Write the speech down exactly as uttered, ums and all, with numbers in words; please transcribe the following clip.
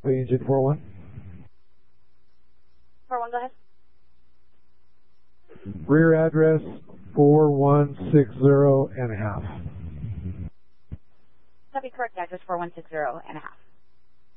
copy, engine four one. four one, go ahead. Rear address four one six zero and a half. Copy, correct address four one six zero and a half.